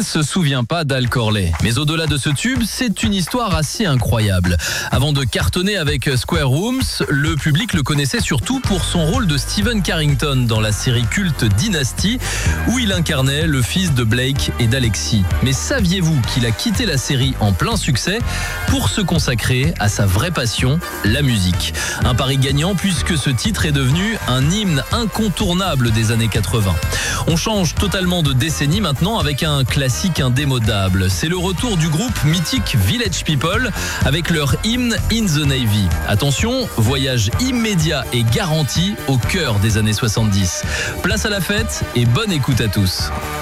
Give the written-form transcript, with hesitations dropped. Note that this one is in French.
se souvient pas d'Al Corley. Mais au-delà de ce tube, c'est une histoire assez incroyable. Avant de cartonner avec Square Rooms, le public le connaissait surtout pour son rôle de Stephen Carrington dans la série culte Dynasty, où il incarnait le fils de Blake et d'Alexis. Mais saviez-vous qu'il a quitté la série en plein succès pour se consacrer à sa vraie passion, la musique? Un pari gagnant puisque ce titre est devenu un hymne incontournable des années 80. On change totalement de décennie maintenant avec un classique indémodable. C'est le retour du groupe mythique Village People avec leur hymne In the Navy. Attention, voyage immédiat et garanti au cœur des années 70. Place à la fête et bonne écoute à tous.